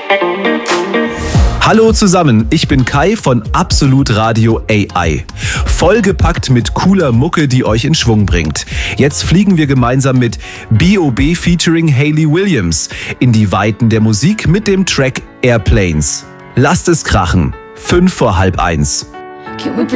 Hallo zusammen, ich bin Kai von Absolut Radio AI. Vollgepackt mit cooler Mucke, die euch in Schwung bringt. Jetzt fliegen wir gemeinsam mit B.O.B. featuring Hayley Williams in die Weiten der Musik mit dem Track Airplanes. Lasst es krachen. 1:55. Can we